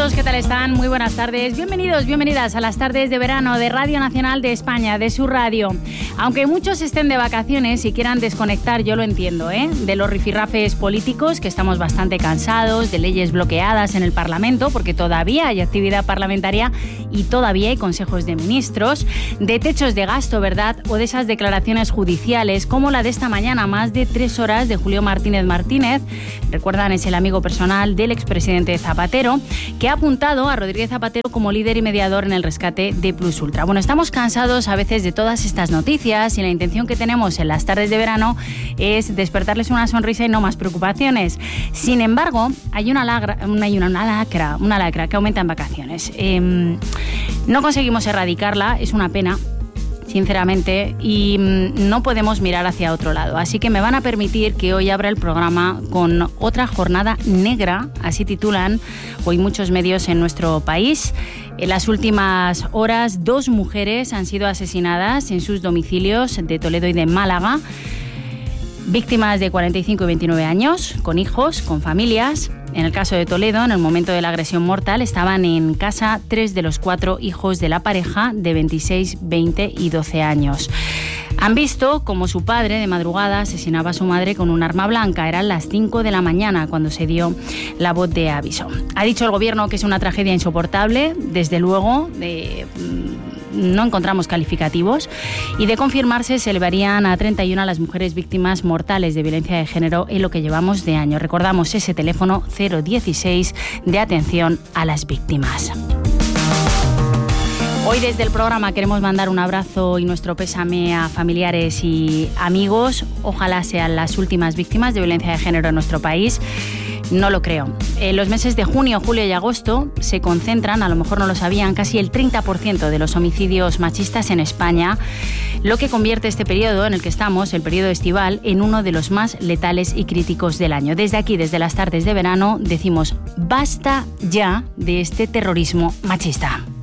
todos, ¿qué tal están? Muy buenas tardes. Bienvenidos, bienvenidas a las tardes de verano de Radio Nacional de España, de su radio. Aunque muchos estén de vacaciones y quieran desconectar, yo lo entiendo, de los rifirrafes políticos, que estamos bastante cansados, de leyes bloqueadas en el Parlamento, porque todavía hay actividad parlamentaria y todavía hay consejos de ministros, de techos de gasto, ¿verdad? O de esas declaraciones judiciales, como la de esta mañana, más de 3 horas, de Julio Martínez Martínez. Recuerdan, es el amigo personal del expresidente Zapatero, que ha apuntado a Rodríguez Zapatero como líder y mediador en el rescate de Plus Ultra. Bueno, estamos cansados a veces de todas estas noticias y la intención que tenemos en las tardes de verano es despertarles una sonrisa y no más preocupaciones. Sin embargo, hay una lacra que aumenta en vacaciones. No conseguimos erradicarla, es una pena, sinceramente, y no podemos mirar hacia otro lado. Así que me van a permitir que hoy abra el programa con otra jornada negra, así titulan hoy muchos medios en nuestro país. En las últimas horas, 2 mujeres han sido asesinadas en sus domicilios de Toledo y de Málaga. Víctimas de 45 y 29 años, con hijos, con familias. En el caso de Toledo, en el momento de la agresión mortal, estaban en casa 3 de los 4 hijos de la pareja de 26, 20 y 12 años. Han visto cómo su padre de madrugada asesinaba a su madre con un arma blanca. Eran las 5 de la mañana cuando se dio la voz de aviso. Ha dicho el gobierno que es una tragedia insoportable, desde luego, no encontramos calificativos, y de confirmarse se elevarían a 31 a las mujeres víctimas mortales de violencia de género en lo que llevamos de año. Recordamos ese teléfono 016 de atención a las víctimas. Hoy desde el programa queremos mandar un abrazo y nuestro pésame a familiares y amigos. Ojalá sean las últimas víctimas de violencia de género en nuestro país. No lo creo. En los meses de junio, julio y agosto se concentran, a lo mejor no lo sabían, casi el 30% de los homicidios machistas en España, lo que convierte este periodo en el que estamos, el periodo estival, en uno de los más letales y críticos del año. Desde aquí, desde las tardes de verano, decimos basta ya de este terrorismo machista.